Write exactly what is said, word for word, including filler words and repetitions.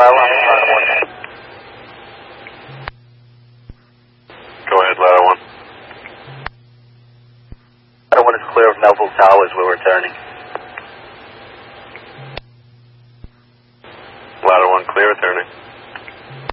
ladder one. Go ahead, ladder one. Ladder one is clear of Melville Towers where we're turning. Ladder one clear, turning.